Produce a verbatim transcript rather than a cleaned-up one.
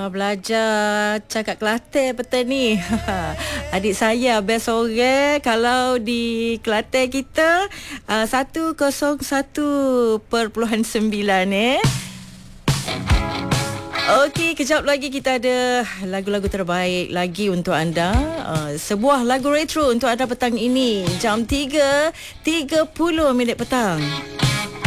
uh, belajar cakap Kelantan petang ni. Adik saya best orang kalau di Kelantan kita uh, seratus satu perpuluhan sembilan eh. Okey, kejap lagi kita ada lagu-lagu terbaik lagi untuk anda. Uh, sebuah lagu retro untuk anda petang ini. Jam tiga tiga puluh minit petang.